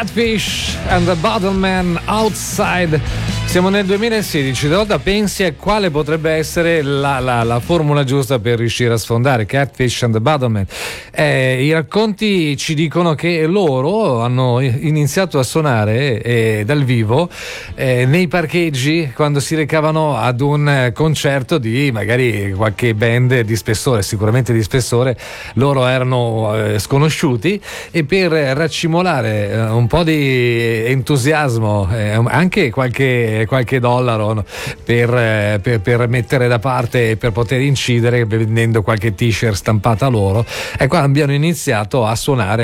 Catfish and the Bottleman Outside. Siamo nel 2016, da volta pensi a quale potrebbe essere la formula giusta per riuscire a sfondare Catfish and the Bottleman. I racconti ci dicono che loro hanno iniziato a suonare dal vivo nei parcheggi quando si recavano ad un concerto di magari qualche band di spessore, sicuramente di spessore. Loro erano sconosciuti e per raccimolare un po' di entusiasmo, anche qualche dollaro per mettere da parte e per poter incidere vendendo qualche t-shirt stampata loro, e qua abbiano iniziato a suonare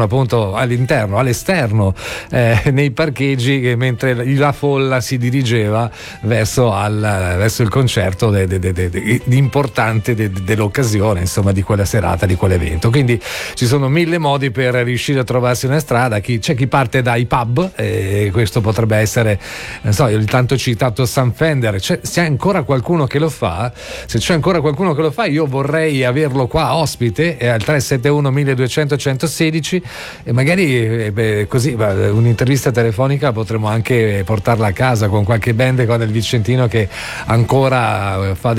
all'esterno nei parcheggi, mentre la folla si dirigeva verso il concerto importante dell'occasione, insomma, di quella serata, di quell'evento. Quindi ci sono mille modi per riuscire a trovarsi una strada. C'è chi parte dai pub, questo potrebbe essere, non so, il tanto citato Sam Fender. Se c'è ancora qualcuno che lo fa, io vorrei averlo qua ospite al 371 1200 116, e magari così un'intervista telefonica potremo anche portarla a casa con qualche band qua del Vicentino che ancora fa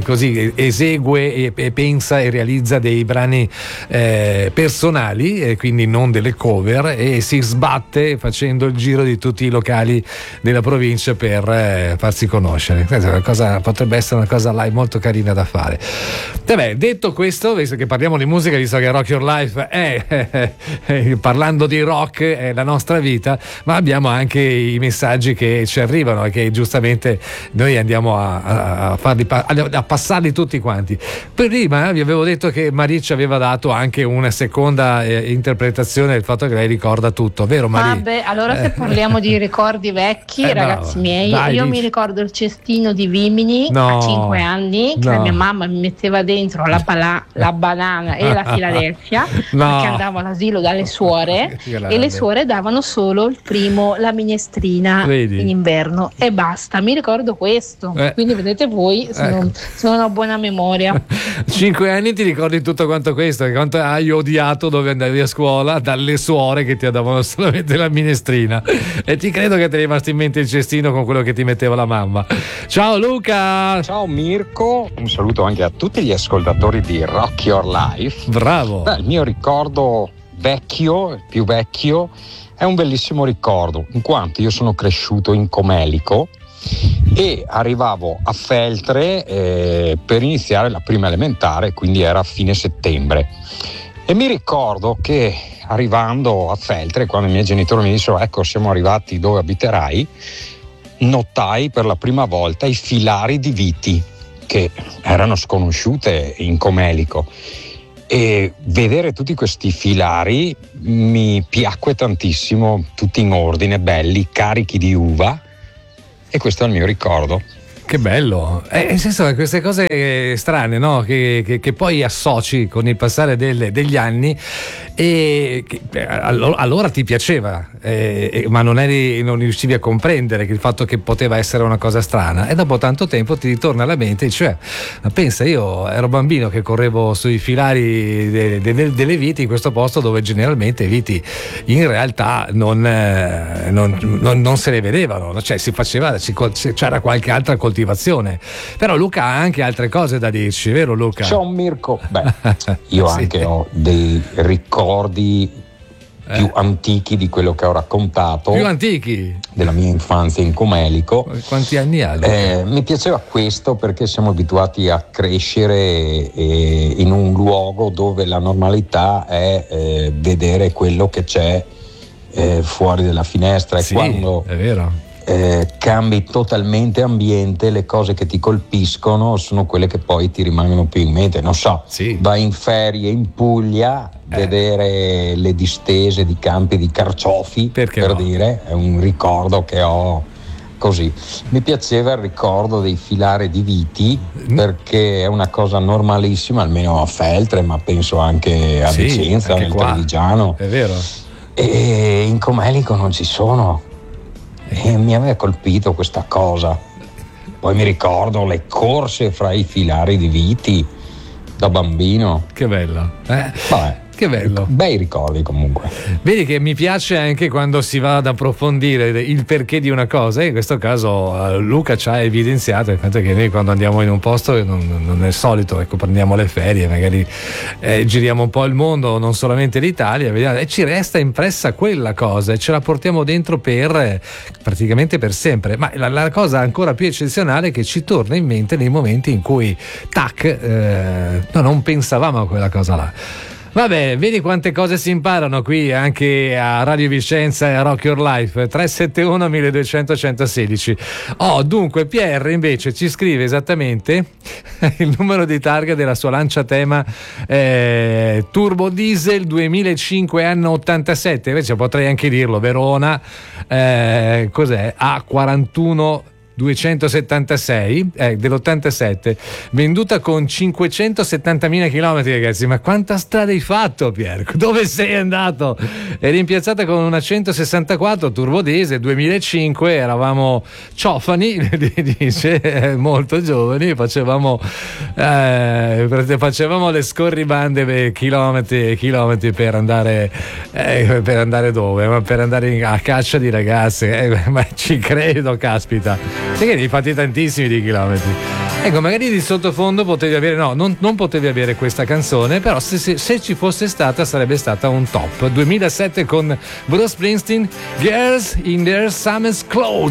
esegue e pensa e realizza dei brani personali, e quindi non delle cover, e si sbatte facendo il giro di tutti i locali della provincia per farsi conoscere. Potrebbe essere una cosa live molto carina da fare. Detto questo, visto che parliamo di musica, visto che Rock Your Life parlando di rock è la nostra vita, ma abbiamo anche i messaggi che ci arrivano e che giustamente noi andiamo a passarli tutti quanti. Prima vi avevo detto che Maria aveva dato anche una seconda interpretazione del fatto che lei ricorda tutto, vero Maria? Vabbè, allora se parliamo di ricordi vecchi, ragazzi miei, io mi ricordo il cestino di Vimini a 5 anni che la mia mamma mi metteva dentro la banana e la Philadelphia, perché andavo all'asilo dalle suore e le suore davano solo la minestrina in inverno e basta. Mi ricordo questo, quindi vedete voi, sono una buona memoria. 5 anni ti ricordi tutto quanto questo, quanto hai odiato dove andavi a scuola dalle suore che ti davano solamente la minestrina, e ti credo che ti è rimasto in mente il cestino con quello che ti metteva la mamma. Ciao Luca! Ciao Mirko, un saluto anche a tutti gli ascoltatori di Rock Your Life. Bravo! Il mio ricordo più vecchio, è un bellissimo ricordo, in quanto io sono cresciuto in Comelico e arrivavo a Feltre per iniziare la prima elementare, quindi era a fine settembre, e mi ricordo che arrivando a Feltre, quando i miei genitori mi dissero ecco siamo arrivati dove abiterai, notai per la prima volta i filari di viti che erano sconosciute in Comelico, e vedere tutti questi filari mi piacque tantissimo, tutti in ordine, belli, carichi di uva, e questo è il mio ricordo. Che bello, nel senso che queste cose strane, no? Che poi associ con il passare degli anni, e allora ti piaceva, ma non riuscivi a comprendere che il fatto che poteva essere una cosa strana, e dopo tanto tempo ti ritorna alla mente, cioè, ma pensa, io ero bambino che correvo sui filari delle viti in questo posto dove generalmente i viti in realtà non se ne vedevano, cioè c'era qualche altra coltivazione. Però Luca ha anche altre cose da dirci, vero Luca? Ciao Mirko, io sì, anche ho dei ricordi più antichi di quello che ho raccontato. Più antichi? Della mia infanzia in Comelico. Quanti anni ha Luca? Mi piaceva questo perché siamo abituati a crescere in un luogo dove la normalità è vedere quello che c'è fuori dalla finestra, e sì, quando è vero. Cambi totalmente ambiente, le cose che ti colpiscono sono quelle che poi ti rimangono più in mente. Non so, sì. Vai in ferie in Puglia, vedere le distese di campi di carciofi, dire, è un ricordo che ho così. Mi piaceva il ricordo dei filari di viti, perché è una cosa normalissima, almeno a Feltre, ma penso anche a Vicenza, anche nel qua. Trevigiano. È vero. E in Comelico non ci sono. E mi aveva colpito questa cosa. Poi mi ricordo le corse fra i filari di viti da bambino. Che bello. Vabbè. Che bello. Bei ricordi comunque. Vedi che mi piace anche quando si va ad approfondire il perché di una cosa, e in questo caso Luca ci ha evidenziato il fatto che noi quando andiamo in un posto non è solito, ecco, prendiamo le ferie, magari giriamo un po' il mondo, non solamente l'Italia, vediamo, e ci resta impressa quella cosa e ce la portiamo dentro praticamente per sempre. Ma la cosa ancora più eccezionale è che ci torna in mente nei momenti in cui non pensavamo a quella cosa là. Vabbè, vedi quante cose si imparano qui anche a Radio Vicenza e a Rock Your Life. 371 1200 116. Dunque Pierre invece ci scrive esattamente il numero di targa della sua Lancia Tema turbo diesel 2005 anno 87. Invece potrei anche dirlo, Verona, cos'è? A41 276 dell'87, venduta con 570.000 km, ragazzi. Ma quanta strada hai fatto, Pier? Dove sei andato? È rimpiazzata con una 164 turbo diesel 2005. Eravamo ciofani, dice, molto giovani, facevamo le scorribande chilometri per andare dove? Ma per andare a caccia di ragazze, ma ci credo, caspita. Sai che ne hai fatti tantissimi di chilometri. Ecco, magari di sottofondo potevi avere, non potevi avere questa canzone, però se ci fosse stata sarebbe stata un top. 2007 con Bruce Springsteen, Girls in Their Summer's Clothes.